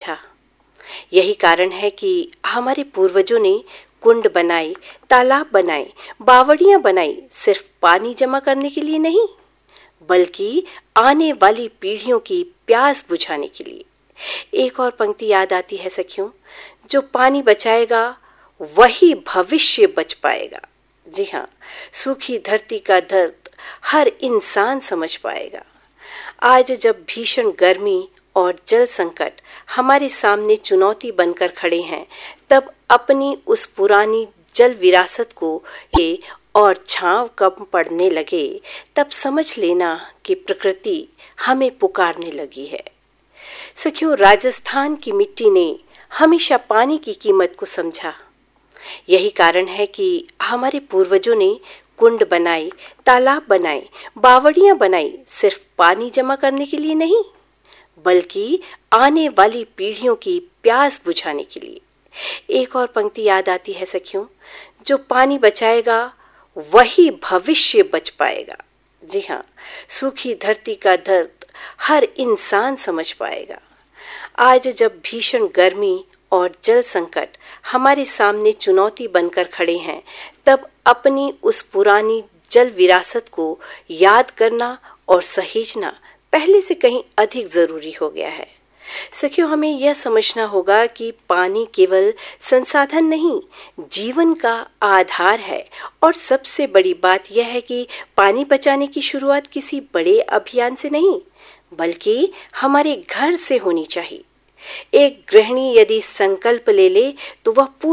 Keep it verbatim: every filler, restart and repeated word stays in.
समझा। यही कारण है कि हमारे पूर्वजों ने कुंड बनाए, तालाब बनाए, बावड़ियां बनाई, सिर्फ पानी जमा करने के लिए नहीं, बल्कि आने वाली पीढ़ियों की प्यास बुझाने के लिए। एक और पंक्ति याद आती है सखियों, जो पानी बचाएगा वही भविष्य बच पाएगा। जी हाँ, सूखी धरती का दर्द हर इंसान समझ पाएगा। आज जब भीषण गर्मी और जल संकट हमारे सामने चुनौती बनकर खड़े हैं, तब अपनी उस पुरानी जल विरासत को ये और छांव कम पड़ने लगे, तब समझ लेना कि प्रकृति हमें पुकारने लगी है। सखियों, राजस्थान की मिट्टी ने हमेशा पानी की कीमत को समझा। यही कारण है कि हमारे पूर्वजों ने कुंड बनाए, तालाब बनाए, बावड़ियां बनाई, सिर्फ पानी जमा करने के लिए नहीं, बल्कि आने वाली पीढ़ियों की प्यास बुझाने के लिए। एक और पंक्ति याद आती है सखियों, जो पानी बचाएगा वही भविष्य बच पाएगा। जी हाँ, सूखी धरती का दर्द हर इंसान समझ पाएगा। आज जब भीषण गर्मी और जल संकट हमारे सामने चुनौती बनकर खड़े हैं, तब अपनी उस पुरानी जल विरासत को याद करना और सहेजना पहले से कहीं अधिक जरूरी हो गया है। सखियों, हमें यह समझना होगा कि पानी केवल संसाधन नहीं, जीवन का आधार है। और सबसे बड़ी बात यह है कि पानी बचाने की शुरुआत किसी बड़े अभियान से नहीं, बल्कि हमारे घर से होनी चाहिए। एक गृहिणी यदि संकल्प ले ले तो वह पूरी